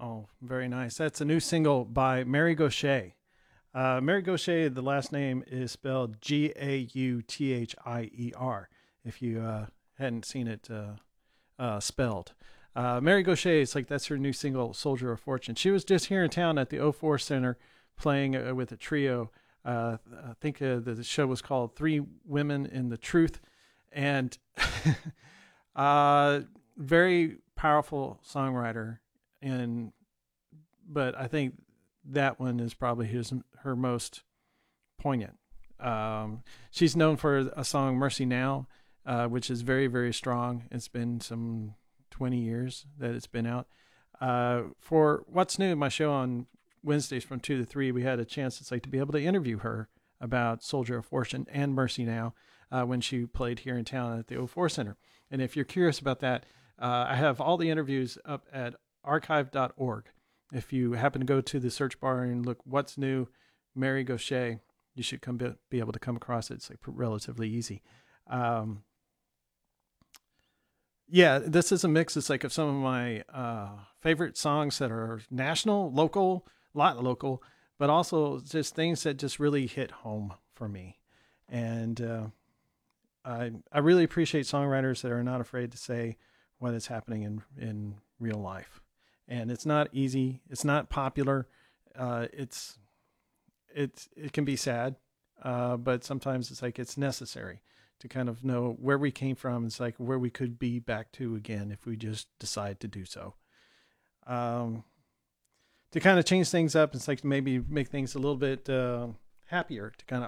Oh, very nice. That's a new single by Mary Gauthier. Mary Gauthier, the last name is spelled Gauthier. If you hadn't seen it spelled, Mary Gauthier is like that's her new single, "Soldier of Fortune." She was just here in town at the O4 Center playing with a trio. I think the show was called Three Women in the Truth, and very powerful songwriter. And but I think that one is probably her most poignant. She's known for a song "Mercy Now," which is very very strong. It's been some 20 years that it's been out. For What's New, my show on Wednesdays from 2 to 3, we had a chance it's like to be able to interview her about Soldier of Fortune and Mercy Now when she played here in town at the O4 Center. And if you're curious about that, I have all the interviews up at archive.org. If you happen to go to the search bar and look "What's New, Mary Gauthier," you should be able to come across it. It's like relatively easy. Yeah, this is a mix. It's like of some of my favorite songs that are national, local, a lot local, but also just things that just really hit home for me. And I really appreciate songwriters that are not afraid to say what is happening in real life. And it's not easy. It's not popular. It can be sad, but sometimes it's like it's necessary to kind of know where we came from. It's like where we could be back to again if we just decide to do so. To kind of change things up, it's like maybe make things a little bit happier to kind